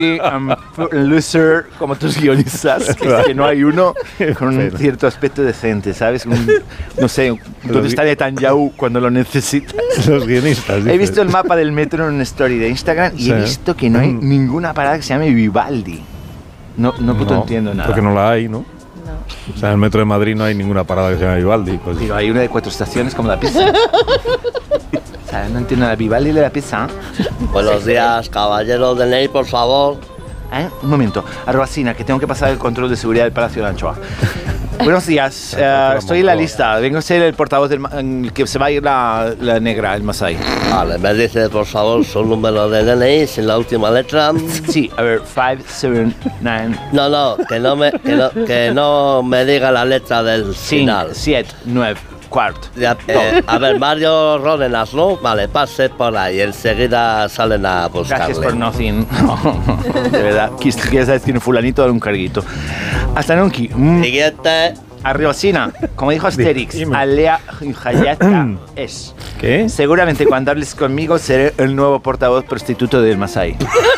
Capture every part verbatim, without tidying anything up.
um, loser como tus guionistas, que, es que no hay uno con un cierto aspecto decente, ¿sabes? Un, no sé, ¿dónde está Netanyahu cuando lo necesitas? Los guionistas. He visto el mapa del metro en una story de Instagram y sí. he visto que no hay ninguna parada que se llame Vivaldi. No, no, no entiendo nada. Porque no la hay, ¿no? O sea, en el metro de Madrid no hay ninguna parada que se llame Vivaldi. Pues. Pero hay una de cuatro estaciones como la pizza. O sea, no entiendo la Vivaldi de la pizza. Buenos días, caballero de ley, por favor. ¿Eh? Un momento, Arbacina, que tengo que pasar el control de seguridad del Palacio de Anchoa. Buenos días, uh, estoy en la lista. Vengo a ser el portavoz del en que se va a ir la, la negra, el Masai. Vale, me dice por favor su número de D N I sin la última letra. Sí, a ver, cinco siete nueve. No, no, que no me, que no, que no me diga la letra del final. siete nueve cuarto. Ya, eh, a ver, Mario Ródenas, ¿no? Vale, pase por ahí, enseguida salen a buscarle. Gracias por nothing. De verdad, que ya sabes, tiene fulanito de un carguito. Hasta nunca. Mm. Siguiente. Arribacina, como dijo Asterix, Alea Hayata es. ¿Qué? Seguramente cuando hables conmigo seré el nuevo portavoz prostituto del Masai.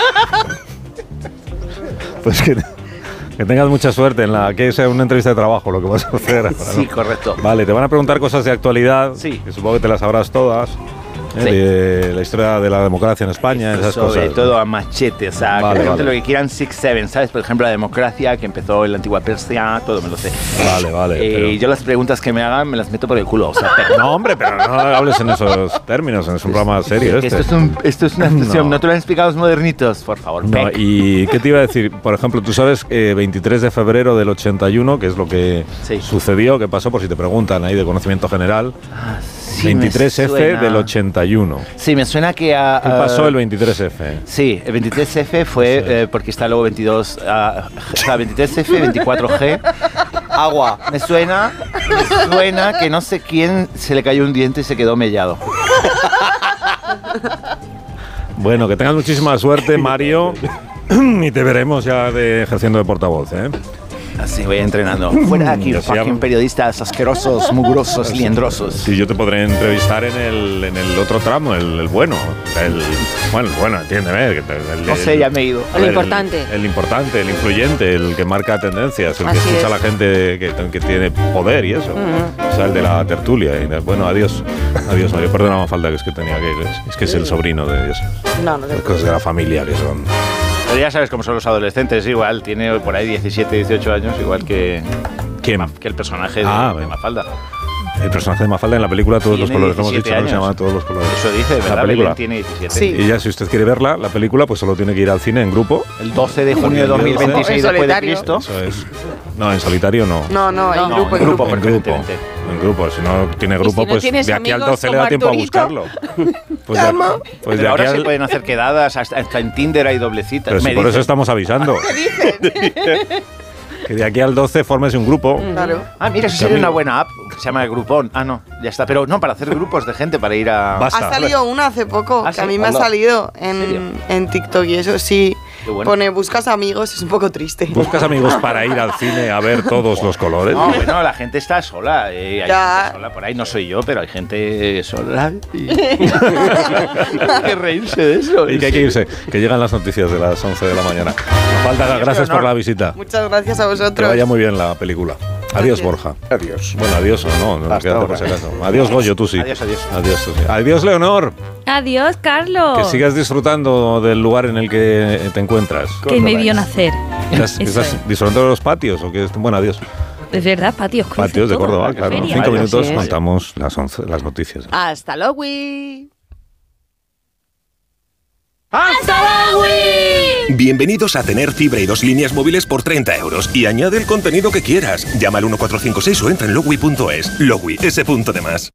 Pues que... Que tengas mucha suerte en la que sea una entrevista de trabajo lo que vas a hacer. Ahora, sí, ¿no? Correcto. Vale, te van a preguntar cosas de actualidad, sí. que supongo que te las sabrás todas. ¿eh? Sí. De la historia de la democracia en España, esas sobre cosas. Sobre todo a machete, o sea, vale, que vale. lo que quieran seis siete, ¿sabes? Por ejemplo, la democracia que empezó en la antigua Persia, todo me lo sé. Vale, vale. Y eh, pero... yo las preguntas que me hagan me las meto por el culo, o sea, pero... No, hombre, pero no hables en esos términos, es un programa serio este. Esto es, un, esto es una expresión, no. no te lo han explicado los modernitos, por favor. No, ¿y qué te iba a decir? Por ejemplo, tú sabes que eh, veintitrés de febrero del ochenta y uno, que es lo que sí. sucedió, que pasó, por si te preguntan ahí de conocimiento general. Ah, sí, veintitrés efe del ochenta y uno. Sí, me suena que... Uh, ¿Qué pasó el veintitrés efe? Sí, el veintitrés efe fue sí. eh, porque está luego veintidós... Uh, o sea, veintitrés efe, veinticuatro ge... Agua. Me suena, me suena que no sé quién se le cayó un diente y se quedó mellado. Bueno, que tengas muchísima suerte, Mario. Y te veremos ya de, ejerciendo de portavoz, ¿eh? Así voy entrenando. Fuera de aquí, fucking periodistas asquerosos, mugrosos, liendrosos. Sí, yo te podré entrevistar en el, en el otro tramo, el, el bueno. El, bueno, el bueno, entiéndeme. El, el, no sé, ya me he ido. El, el importante. El, el importante, el influyente, el que marca tendencias, el Así que escucha es. a la gente que, que tiene poder y eso. Uh-huh. O sea, el de la tertulia. Y, bueno, adiós. Adiós, Mario. Perdona, me falta que es que tenía que... Es que es el sobrino de Dios. No, no. Las cosas de la familia que son... Pero ya sabes cómo son los adolescentes, igual, tiene por ahí diecisiete, dieciocho años, igual que, ¿Quién? que el personaje de, ah, de Mafalda. El personaje de Mafalda en la película Todos los colores, lo hemos dicho, ¿no? Se llama Todos los colores. Eso dice, ¿verdad? La película Belén tiene diecisiete. Sí. Y ya, si usted quiere verla, la película, pues solo tiene que ir al cine en grupo. El doce de junio de dos mil veintiséis después de Cristo. Eso es. No, en solitario no. No, no, en no, grupo, en en grupo. grupo. En grupo. En grupo. Si no tiene grupo, si no pues de aquí al doce le da tiempo Arturito? a buscarlo. Pues de, pues de ahora aquí al... se pueden hacer quedadas, hasta, hasta en Tinder hay doblecitas. Pero si por dicen. Eso estamos avisando. ¿Qué dicen? Que de aquí al doce formes un grupo. Claro. Ah, mira, eso sería una buena app. Se llama Groupon. Ah, no, ya está. Pero no, para hacer grupos de gente, para ir a... Basta. Ha salido una hace poco, ¿Ah, que sí? a mí me ¿Ah, ha no? salido en, en TikTok y eso sí. Bueno. Pone, buscas amigos, es un poco triste. ¿Buscas amigos para ir al cine a ver todos los colores? No, bueno, la gente está sola. Eh, hay Ya. gente sola. Por ahí no soy yo, pero hay gente sola. Y... hay que reírse de eso. Y que hay que irse, que llegan las noticias de las once de la mañana. Falta, gracias por la visita. Muchas gracias a vosotros. Que vaya muy bien la película. Adiós, Gracias. Borja. Adiós. Bueno, adiós o no, no Hasta quédate por si acaso. Adiós, Goyo, tú sí. Adiós, adiós. Adiós, tú sí. Adiós, Leonor. Adiós, Carlos. Que sigas disfrutando del lugar en el que te encuentras. Que me vio nacer. ¿Estás, Eso estás es. disfrutando de los patios o qué? Bueno, adiós. Es verdad, patios. cruces, Patios de todo, Córdoba, la claro. feria. Cinco Vaya, minutos sí, contamos las, once, las noticias. Hasta luego. ¡Hasta luego! Bienvenidos a tener fibra y dos líneas móviles por treinta euros y añade el contenido que quieras. Llama al uno cuatro cinco seis o entra en logui punto es. Logui, ese punto de más.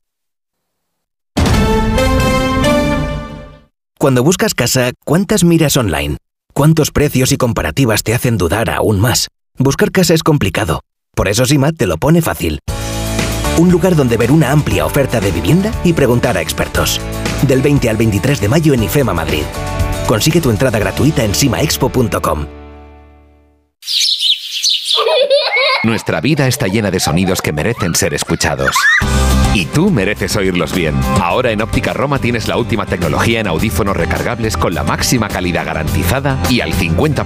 Cuando buscas casa, ¿cuántas miras online? ¿Cuántos precios y comparativas te hacen dudar aún más? Buscar casa es complicado. Por eso Simat te lo pone fácil. Un lugar donde ver una amplia oferta de vivienda y preguntar a expertos. Del veinte al veintitrés de mayo en IFEMA Madrid. Consigue tu entrada gratuita en simaexpo punto com. Nuestra vida está llena de sonidos que merecen ser escuchados. Y tú mereces oírlos bien. Ahora en Óptica Roma tienes la última tecnología en audífonos recargables con la máxima calidad garantizada y al cincuenta por ciento